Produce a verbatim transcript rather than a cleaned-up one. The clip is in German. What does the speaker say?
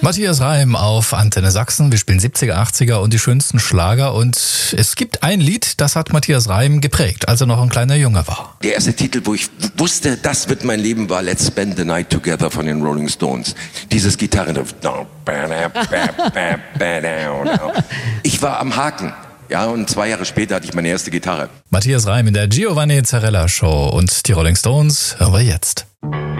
Matthias Reim auf Antenne Sachsen. Wir spielen siebziger, achtziger und die schönsten Schlager. Und es gibt ein Lied, das hat Matthias Reim geprägt, als er noch ein kleiner Junge war. Der erste Titel, wo ich wusste, das wird mein Leben, war Let's Spend the Night Together von den Rolling Stones. Dieses Gitarrenriff. Ich war am Haken. Ja, und zwei Jahre später hatte ich meine erste Gitarre. Matthias Reim in der Giovanni Zarella Show und die Rolling Stones hören wir jetzt.